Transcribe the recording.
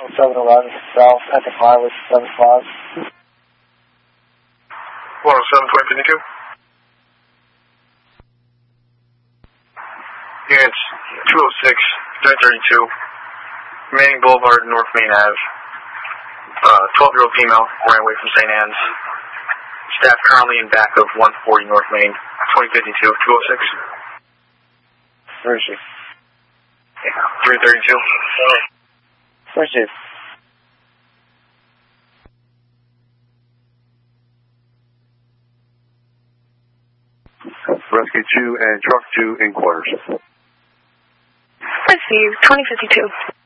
711 South Epic Highway 75. 107-2052. Units 206, 932, Manning Boulevard, North Main Ave. 12-year-old female ran away from St. Anne's. Staff currently in back of 140 North Main, 2052, 206. Where is she? 332. Where is she? Rescue 2 and Truck 2 in quarters. Rescue 2052.